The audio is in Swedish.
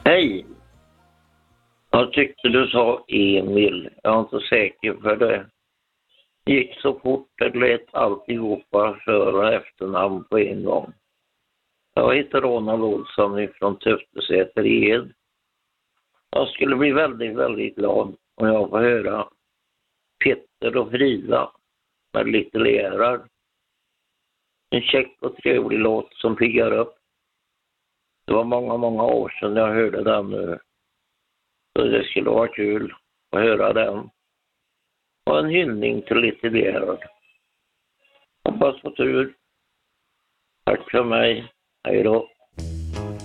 Hej! Jag tyckte du sa Emil. Jag är inte säker för det. Det gick så fort, det lät alltihopa för- och efternamn på en gång. Jag heter Ronald Olsson från Töftesäter i Ed. Jag skulle bli väldigt, väldigt glad om jag får höra Petter och Frida med lite Gerhard. En käck och trevlig låt som piggar upp. Det var många, många år sedan jag hörde den nu. Så det skulle vara kul att höra den. Och en hyllning till lite Gerhard. Hoppas på tur. Tack för mig. Hej då.